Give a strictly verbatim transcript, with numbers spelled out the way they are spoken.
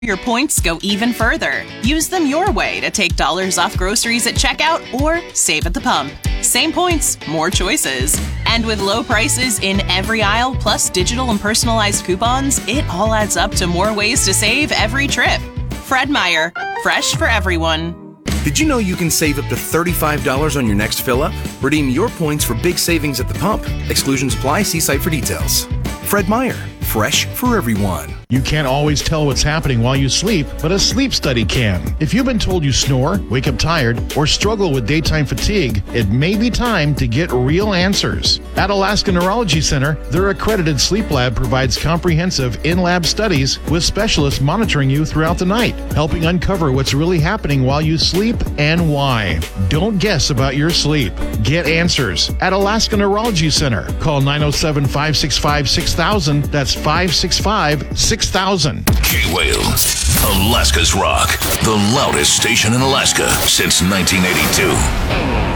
Your points go even further. Use them your way to take dollars off groceries at checkout or save at the pump. Same points, more choices. And with low prices in every aisle, plus digital and personalized coupons, it all adds up to more ways to save every trip. Fred Meyer, fresh for everyone. Did you know you can save up to thirty-five dollars on your next fill-up? Redeem your points for big savings at the pump. Exclusions apply. See site for details. Fred Meyer, fresh for everyone. You can't always tell what's happening while you sleep, but a sleep study can. If you've been told you snore, wake up tired, or struggle with daytime fatigue, it may be time to get real answers. At Alaska Neurology Center, their accredited sleep lab provides comprehensive in-lab studies with specialists monitoring you throughout the night, helping uncover what's really happening while you sleep and why. Don't guess about your sleep. Get answers at Alaska Neurology Center. Call nine oh seven, five six five, six thousand. That's five six five, six thousand. K-Wales, Alaska's Rock, the loudest station in Alaska since nineteen eighty-two.